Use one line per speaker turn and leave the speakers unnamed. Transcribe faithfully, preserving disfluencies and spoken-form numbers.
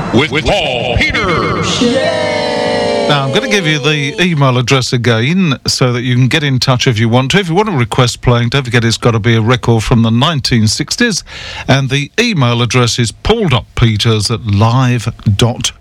with Paul Peters.
Now, I'm going to give you the email address again so that you can get in touch if you want to. If you want to request playing, don't forget it's got to be a record from the nineteen sixties. And the email address is paul dot peters at live dot